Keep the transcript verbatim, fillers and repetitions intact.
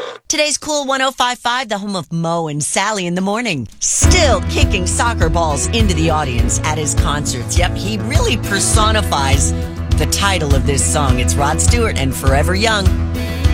Today's Cool one oh five point five, the home of Mo and Sally in the morning. Still kicking soccer balls into the audience at his concerts. Yep, he really personifies the title of this song. It's Rod Stewart and Forever Young.